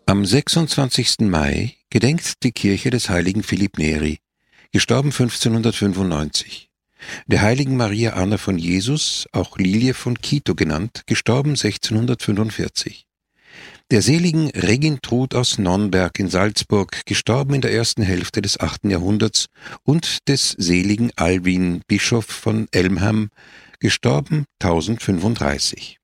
Am 26. Mai gedenkt die Kirche des heiligen Philipp Neri, gestorben 1595, der heiligen Maria Anna von Jesus, auch Lilie von Quito genannt, gestorben 1645, der seligen Regintrud aus Nonnberg in Salzburg, gestorben in der ersten Hälfte des 8. Jahrhunderts, und des seligen Alwin, Bischof von Elmham, gestorben 1035.